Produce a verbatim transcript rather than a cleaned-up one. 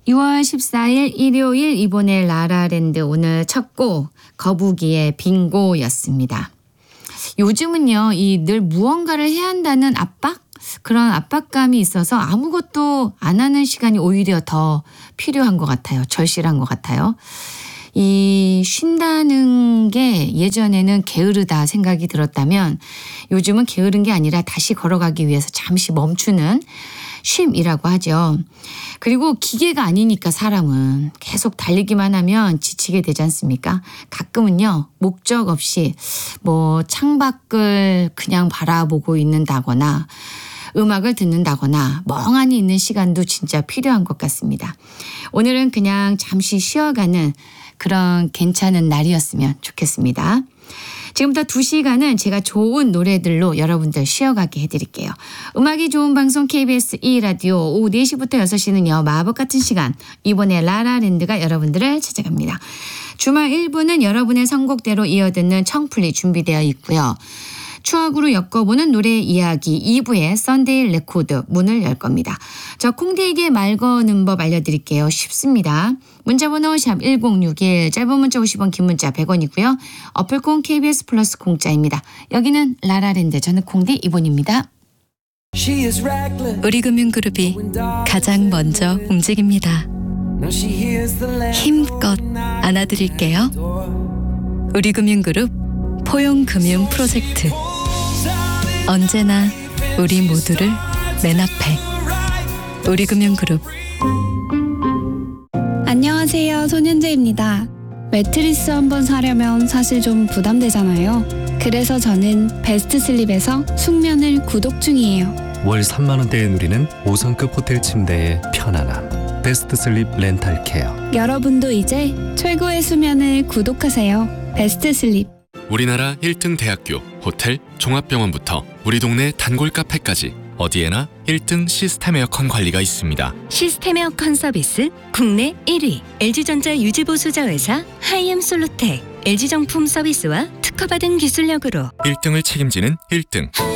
이월 십사일 일요일 이번에 라라랜드 오늘 첫 곡 거북이의 빙고였습니다. 요즘은요, 이 늘 무언가를 해야 한다는 압박? 그런 압박감이 있어서 아무것도 안 하는 시간이 오히려 더 필요한 것 같아요. 절실한 것 같아요. 이 쉰다는 게 예전에는 게으르다 생각이 들었다면 요즘은 게으른 게 아니라 다시 걸어가기 위해서 잠시 멈추는 쉼이라고 하죠. 그리고 기계가 아니니까 사람은 계속 달리기만 하면 지치게 되지 않습니까? 가끔은요, 목적 없이 뭐 창밖을 그냥 바라보고 있는다거나 음악을 듣는다거나 멍하니 있는 시간도 진짜 필요한 것 같습니다. 오늘은 그냥 잠시 쉬어가는 그런 괜찮은 날이었으면 좋겠습니다. 지금부터 두 시간은 제가 좋은 노래들로 여러분들 쉬어가게 해드릴게요. 음악이 좋은 방송 케이비에스 이 라디오 오후 네 시부터 여섯 시는요. 마법 같은 시간 이번에 라라랜드가 여러분들을 찾아갑니다. 주말 일 부는 여러분의 선곡대로 이어듣는 청플리 준비되어 있고요. 추억으로 엮어보는 노래 이야기 이 부의 썬데이 레코드 문을 열 겁니다. 저 콩디에게 말 거는 법 알려드릴게요. 쉽습니다. 문자번호 샵 일공육일, 짧은 문자 오십 원, 긴 문자 백 원이고요. 어플콩 케이비에스 플러스 공짜입니다. 여기는 라라랜드, 저는 콩디 이본입니다. 우리금융그룹이 가장 먼저 움직입니다. 힘껏 안아드릴게요. 우리금융그룹 포용금융 프로젝트. 언제나 우리 모두를 맨 앞에. 우리금융그룹. 안녕하세요, 손현재입니다. 매트리스 한번 사려면 사실 좀 부담되잖아요. 그래서 저는 베스트슬립에서 숙면을 구독 중이에요. 월 삼만 원대에 누리는 오 성급 호텔 침대의 편안함. 베스트슬립 렌탈케어. 여러분도 이제 최고의 수면을 구독하세요. 베스트슬립. 우리나라 일 등 대학교, 호텔, 종합병원부터 우리 동네 단골 카페까지 어디에나 일 등 시스템 에어컨 관리가 있습니다. 시스템 에어컨 서비스 국내 일 위 엘지전자 유지보수자회사 하이엠솔루텍. 엘지정품 서비스와 특허받은 기술력으로 일 등을 책임지는 일 등